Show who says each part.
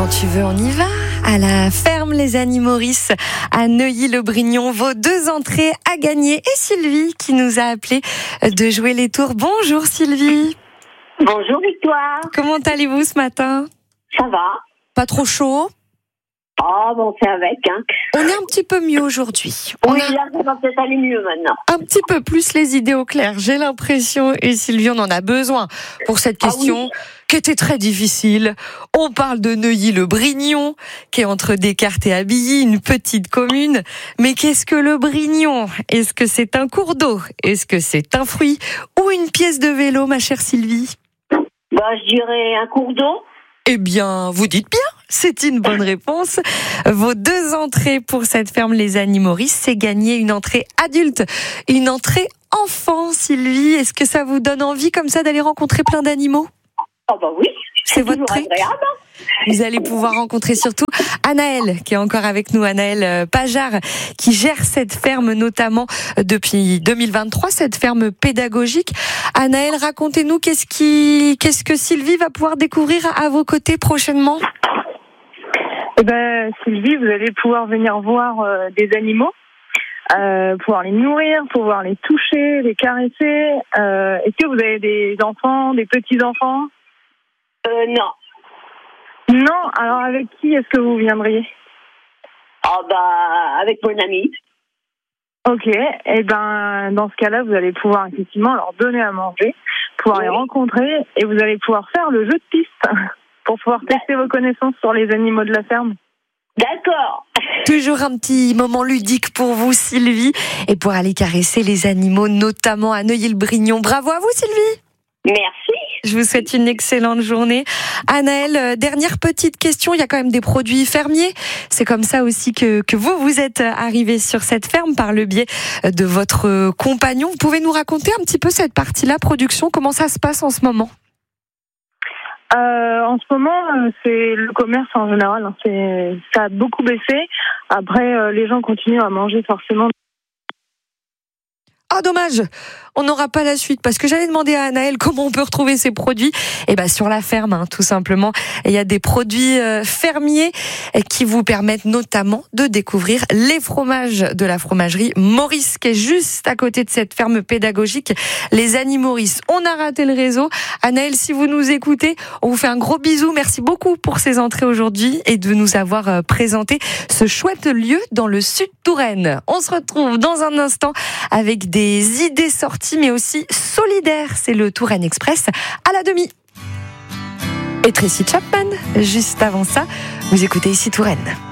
Speaker 1: Quand tu veux, on y va. À la ferme Les Animoris à Neuilly-le-Brignon, vos 2 entrées à gagner. Et Sylvie qui nous a appelé de jouer les tours. Bonjour Sylvie.
Speaker 2: Bonjour Victoire.
Speaker 1: Comment allez-vous ce matin?
Speaker 2: Ça va?
Speaker 1: Pas trop chaud?
Speaker 2: Ah bon, c'est avec, hein.
Speaker 1: On est un petit peu mieux aujourd'hui.
Speaker 2: Oui, là, ça va peut-être aller mieux maintenant.
Speaker 1: Un petit peu plus les idées au clair, j'ai l'impression. Et Sylvie, on en a besoin pour cette question qui était très difficile. On parle de Neuilly-le-Brignon, qui est entre Descartes et Abilly, une petite commune. Mais qu'est-ce que le Brignon? Est-ce que c'est un cours d'eau? Est-ce que c'est un fruit? Ou une pièce de vélo, ma chère Sylvie?
Speaker 2: Je dirais un cours d'eau.
Speaker 1: Eh bien, vous dites bien, c'est une bonne réponse. Vos 2 entrées pour cette ferme Les Animoris, c'est gagner une entrée adulte, une entrée enfant. Sylvie, est-ce que ça vous donne envie comme ça d'aller rencontrer plein d'animaux?
Speaker 2: Oh oui,
Speaker 1: c'est votre truc.
Speaker 2: Agréable.
Speaker 1: Vous allez pouvoir rencontrer surtout Anaëlle, qui est encore avec nous, Anaëlle Pajard, qui gère cette ferme notamment depuis 2023, cette ferme pédagogique. Anaëlle, racontez-nous qu'est-ce que Sylvie va pouvoir découvrir à vos côtés prochainement?
Speaker 3: Sylvie, vous allez pouvoir venir voir des animaux, pouvoir les nourrir, pouvoir les toucher, les caresser. Est-ce que vous avez des enfants, des petits-enfants?
Speaker 2: Non.
Speaker 3: Non, alors avec qui est-ce que vous viendriez?
Speaker 2: Avec mon ami.
Speaker 3: Ok, dans ce cas-là, vous allez pouvoir effectivement leur donner à manger, pouvoir les rencontrer et vous allez pouvoir faire le jeu de piste pour pouvoir tester vos connaissances sur les animaux de la ferme.
Speaker 2: D'accord.
Speaker 1: Toujours un petit moment ludique pour vous, Sylvie, et pour aller caresser les animaux, notamment à Neuilly-le-Brignon. Bravo à vous, Sylvie.
Speaker 2: Merci.
Speaker 1: Je vous souhaite une excellente journée. Anaëlle, dernière petite question. Il y a quand même des produits fermiers. C'est comme ça aussi que vous êtes arrivée sur cette ferme par le biais de votre compagnon. Vous pouvez nous raconter un petit peu cette partie-là, production, comment ça se passe en ce moment?
Speaker 3: En ce moment, c'est le commerce en général. Ça a beaucoup baissé. Après, les gens continuent à manger forcément.
Speaker 1: Ah, dommage, on n'aura pas la suite parce que j'allais demander à Anaëlle comment on peut retrouver ces produits. Sur la ferme, tout simplement. Il y a des produits fermiers qui vous permettent notamment de découvrir les fromages de la fromagerie Maurice, qui est juste à côté de cette ferme pédagogique, les Animoris. On a raté le réseau. Anaëlle, si vous nous écoutez, on vous fait un gros bisou. Merci beaucoup pour ces entrées aujourd'hui et de nous avoir présenté ce chouette lieu dans le sud Touraine. On se retrouve dans un instant avec des idées sorties, mais aussi solidaires. C'est le Touraine Express à la demi. Et Tracy Chapman, juste avant ça, vous écoutez ici Touraine.